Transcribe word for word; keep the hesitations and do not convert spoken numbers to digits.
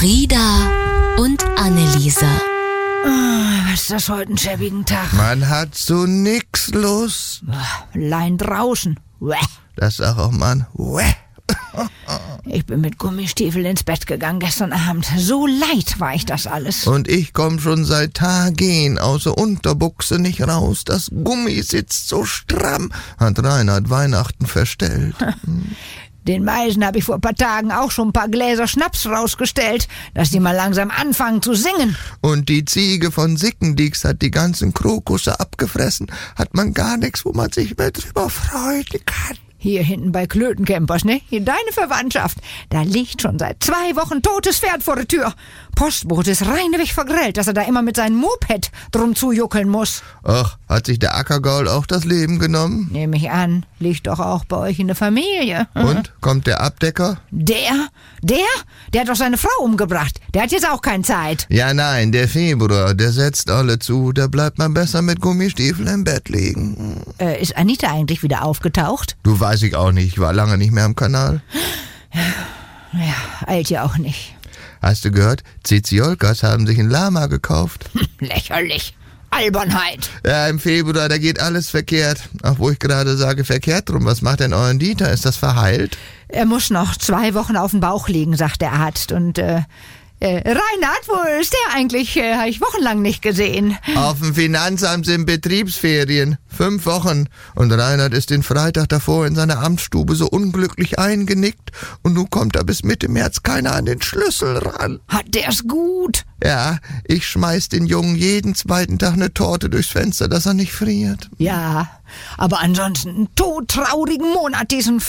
Frieda und Anneliese. Oh, was ist das heute ein schäbigen Tag? Man hat so nix Lust. Lein draußen. Uäh. Das sag auch man. Uäh. Ich bin mit Gummistiefeln ins Bett gegangen gestern Abend. So leid war ich das alles. Und ich komm schon seit Tagen aus der Unterbuchse nicht raus. Das Gummi sitzt so stramm, hat Reinhard Weihnachten verstellt. Den Meisen habe ich vor ein paar Tagen auch schon ein paar Gläser Schnaps rausgestellt, dass die mal langsam anfangen zu singen. Und die Ziege von Sickendix hat die ganzen Krokusse abgefressen. Hat man gar nichts, wo man sich mehr drüber freuen kann. Hier hinten bei Klötencampers, ne? Hier deine Verwandtschaft. Da liegt schon seit zwei Wochen totes Pferd vor der Tür. Postbote ist reineweg vergrellt, dass er da immer mit seinem Moped drum zujuckeln muss. Ach, hat sich der Ackergaul auch das Leben genommen? Nehme ich an. Liegt doch auch bei euch in der Familie. Und? Kommt der Abdecker? Der? Der? Der hat doch seine Frau umgebracht. Der hat jetzt auch keine Zeit. Ja, nein, der Februar, der setzt alle zu. Da bleibt man besser mit Gummistiefeln im Bett liegen. Äh, ist Anita eigentlich wieder aufgetaucht? Du, weiß ich auch nicht. Ich war lange nicht mehr am Kanal. Ja, eilt ja auch nicht. Hast du gehört? Ziziolkas haben sich ein Lama gekauft. Lächerlich. Albernheit. Ja, im Februar, da geht alles verkehrt. Ach, wo ich gerade sage, verkehrt drum. Was macht denn euren Dieter? Ist das verheilt? Er muss noch zwei Wochen auf dem Bauch liegen, sagt der Arzt. Und, äh, äh Reinhard, wo ist der eigentlich? Äh, habe ich wochenlang nicht gesehen. Auf dem Finanzamt sind Betriebsferien. Fünf Wochen. Und Reinhard ist den Freitag davor in seiner Amtsstube so unglücklich eingenickt. Und nun kommt da bis Mitte März keiner an den Schlüssel ran. Hat der's gut? Ja, ich schmeiß den Jungen jeden zweiten Tag eine Torte durchs Fenster, dass er nicht friert. Ja, aber ansonsten einen todtraurigen Monat, diesen